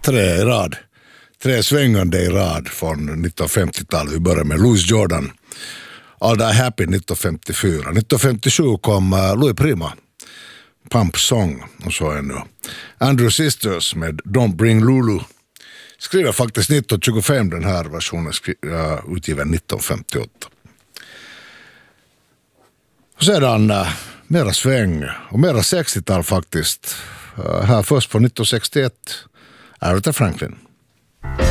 tre svängande i rad från 1950-talet. Vi börjar med Louis Jordan, All That Happy 1954. 1957 kom Louis Prima, Pump Song, och så ännu Andrew Sisters med Don't Bring Lulu. Skriver faktiskt 1925, den här versionen utgiven 1958. Och sedan mera sväng och mera 60-tal faktiskt. Här först på 1961, Aretha Franklin.